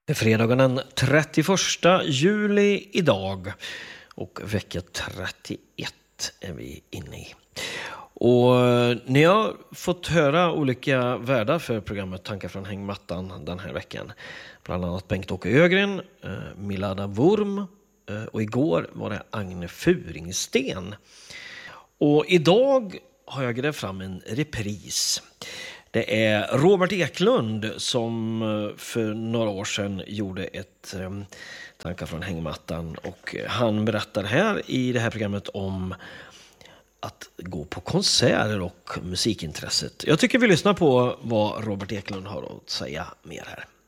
Det är fredagen den 31 juli idag och vecka 31 är vi inne i. Och ni har fått höra olika värdar för programmet Tankar från hängmattan den här veckan. Bland annat Bengt-Åke Ögren, Milada Wurm och igår var det Agne Furingsten. Och idag har jag grävt fram en repris. Det är Robert Eklund som för några år sedan gjorde ett Tankar från hängmattan. Och han berättar här i det här programmet om att gå på konserter och musikintresset. Jag tycker vi lyssnar på vad Robert Eklund har att säga mer här.